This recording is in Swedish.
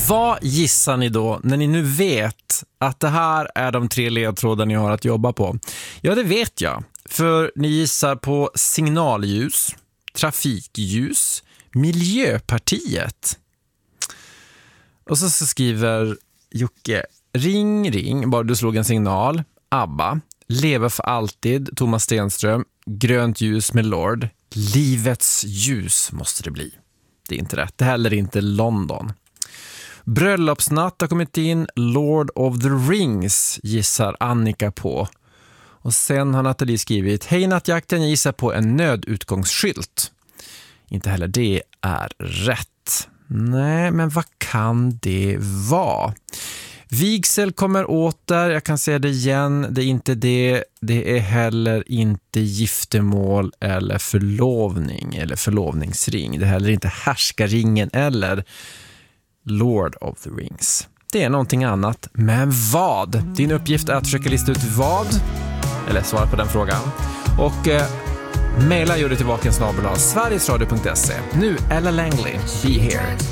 Vad gissar ni då när ni nu vet att det här är de 3 ledtrådar ni har att jobba på? Ja, det vet jag. För ni gissar på signalljus, trafikljus, Miljöpartiet. Och så skriver Jocke: ring, ring, bara du slog en signal. ABBA, Leva för alltid, Thomas Stenström, Grönt ljus med Lord. Livets ljus måste det bli. Det är inte rätt. Det heller inte London. Bröllopsnatt har kommit in. Lord of the Rings gissar Annika på. Och sen har Nathalie skrivit: hej nattjakten, jag gissar på en nödutgångsskylt. Inte heller det är rätt. Nej, men vad kan det vara? Vigsel kommer åter, jag kan säga det igen, det är inte det. Det är heller inte giftermål eller förlovning eller förlovningsring. Det är heller inte härskaringen eller Lord of the Rings. Det är någonting annat, men vad? Din uppgift är att försöka lista ut vad, eller svara på den frågan. Och mejla gör du tillbaka /sverigesradio.se. Nu Ella Langley, Be Here.